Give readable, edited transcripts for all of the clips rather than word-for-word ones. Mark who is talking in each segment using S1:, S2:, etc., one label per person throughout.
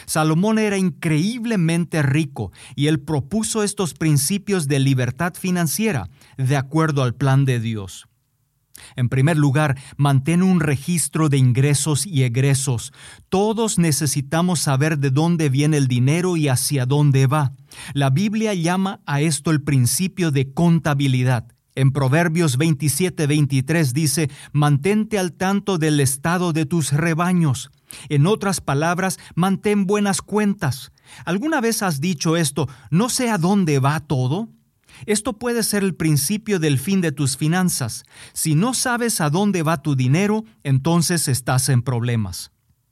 S1: Salomón era increíblemente rico y él propuso estos principios de libertad financiera de acuerdo al plan de Dios. En primer lugar, mantén un registro de ingresos y egresos. Todos necesitamos saber de dónde viene el dinero y hacia dónde va. La Biblia llama a esto el principio de contabilidad. En Proverbios 27:23 dice, mantente al tanto del estado de tus rebaños. En otras palabras, mantén buenas cuentas. ¿Alguna vez has dicho esto, no sé a dónde va todo? Esto puede ser el principio del fin de tus finanzas. Si no sabes a dónde va tu dinero, entonces estás en problemas.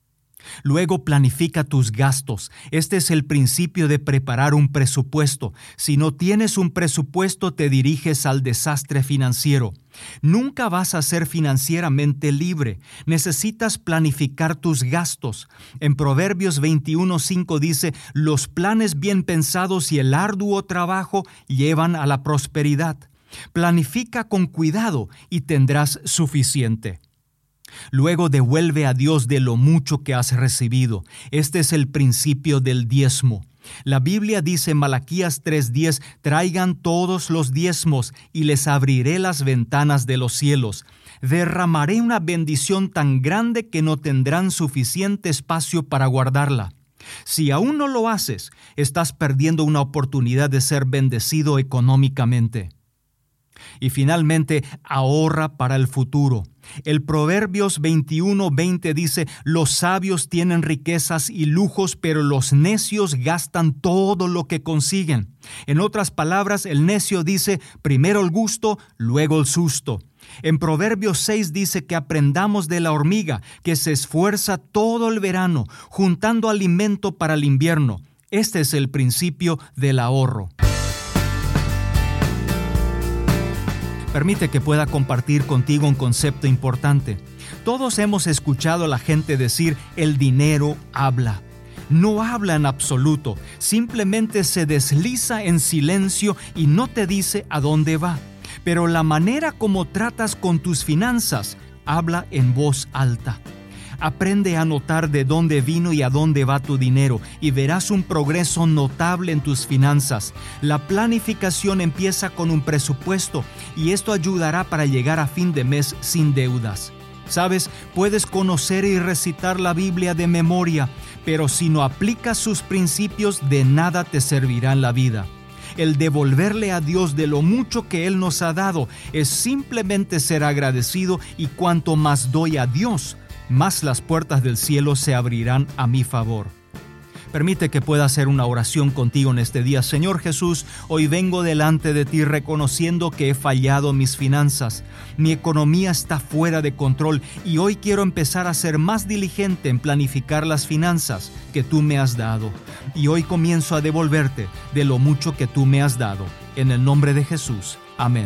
S1: Luego planifica tus gastos. Este es el principio de preparar un presupuesto. Si no tienes un presupuesto, te diriges al desastre financiero. Nunca vas a ser financieramente libre. Necesitas planificar tus gastos. En Proverbios 21:5 dice, los planes bien pensados y el arduo trabajo llevan a la prosperidad. Planifica con cuidado y tendrás suficiente. Luego devuelve a Dios de lo mucho que has recibido. Este es el principio del diezmo. La Biblia dice en Malaquías 3:10, traigan todos los diezmos y les abriré las ventanas de los cielos. Derramaré una bendición tan grande que no tendrán suficiente espacio para guardarla. Si aún no lo haces, estás perdiendo una oportunidad de ser bendecido económicamente. Y finalmente, ahorra para el futuro. El Proverbios 21:20 dice, los sabios tienen riquezas y lujos, pero los necios gastan todo lo que consiguen. En otras palabras, el necio dice, primero el gusto, luego el susto. En Proverbios 6 dice que aprendamos de la hormiga, que se esfuerza todo el verano, juntando alimento para el invierno. Este es el principio del ahorro. Permite que pueda compartir contigo un concepto importante. Todos hemos escuchado a la gente decir, el dinero habla. No habla en absoluto, simplemente se desliza en silencio y no te dice a dónde va. Pero la manera como tratas con tus finanzas habla en voz alta. Aprende a notar de dónde vino y a dónde va tu dinero y verás un progreso notable en tus finanzas. La planificación empieza con un presupuesto y esto ayudará para llegar a fin de mes sin deudas. ¿Sabes? Puedes conocer y recitar la Biblia de memoria, pero si no aplicas sus principios, de nada te servirá en la vida. El devolverle a Dios de lo mucho que Él nos ha dado es simplemente ser agradecido, y cuanto más doy a Dios, más las puertas del cielo se abrirán a mi favor. Permite que pueda hacer una oración contigo en este día. Señor Jesús, hoy vengo delante de ti reconociendo que he fallado en mis finanzas. Mi economía está fuera de control y hoy quiero empezar a ser más diligente en planificar las finanzas que tú me has dado. Y hoy comienzo a devolverte de lo mucho que tú me has dado. En el nombre de Jesús. Amén.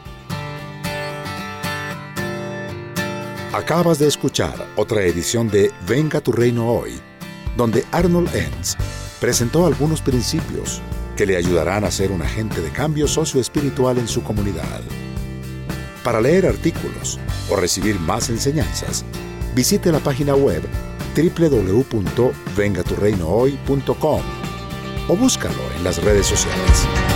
S2: Acabas de escuchar otra edición de Venga tu Reino Hoy, donde Arnold Enns presentó algunos principios que le ayudarán a ser un agente de cambio socioespiritual en su comunidad. Para leer artículos o recibir más enseñanzas, visite la página web www.vengaturreinohoy.com o búscalo en las redes sociales.